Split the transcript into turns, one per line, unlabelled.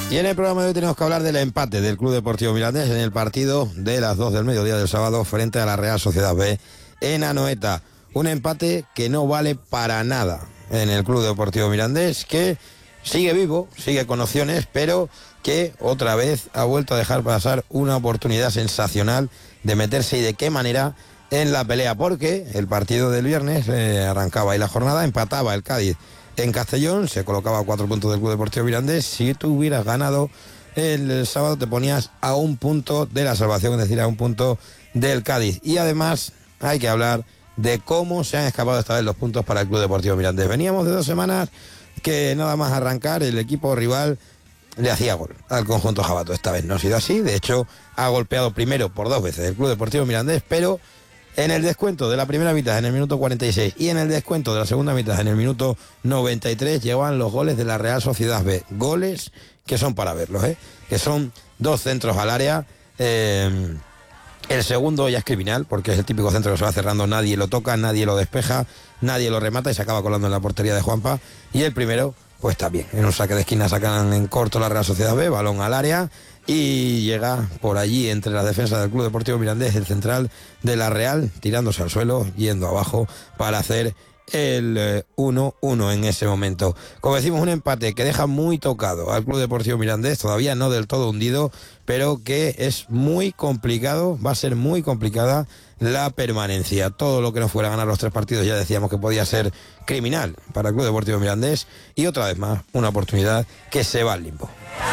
Y en el programa de hoy tenemos que hablar del empate del Club Deportivo Mirandés en el partido de las 2 del mediodía del sábado frente a la Real Sociedad B en Anoeta. Un empate que no vale para nada en el Club Deportivo Mirandés, que sigue vivo, sigue con opciones, pero que otra vez ha vuelto a dejar pasar una oportunidad sensacional de meterse, y de qué manera, en la pelea, porque el partido del viernes arrancaba ahí la jornada, empataba el Cádiz en Castellón, se colocaba a 4 puntos del Club Deportivo Mirandés. Si tú hubieras ganado el sábado te ponías a 1 punto de la salvación, es decir, a 1 punto del Cádiz. Y además hay que hablar de cómo se han escapado esta vez los puntos para el Club Deportivo Mirandés. Veníamos de 2 semanas que nada más arrancar el equipo rival le hacía gol al conjunto jabato. Esta vez no ha sido así, de hecho ha golpeado primero por 2 veces el Club Deportivo Mirandés, pero en el descuento de la primera mitad en el minuto 46 y en el descuento de la segunda mitad en el minuto 93 llevan los goles de la Real Sociedad B. Goles que son para verlos, que son 2 centros al área. El segundo ya es criminal, porque es el típico centro que se va cerrando, nadie lo toca, nadie lo despeja, nadie lo remata y se acaba colando en la portería de Juanpa. Y el primero, pues también, en un saque de esquina sacan en corto la Real Sociedad B, balón al área, y llega por allí entre las defensas del Club Deportivo Mirandés el central de la Real, tirándose al suelo, yendo abajo para hacer el 1-1 en ese momento. Como decimos, un empate que deja muy tocado al Club Deportivo Mirandés, todavía no del todo hundido, pero que es muy complicado, va a ser muy complicada la permanencia. Todo lo que no fuera a ganar los 3 partidos ya decíamos que podía ser criminal para el Club Deportivo Mirandés, y otra vez más una oportunidad que se va al limbo.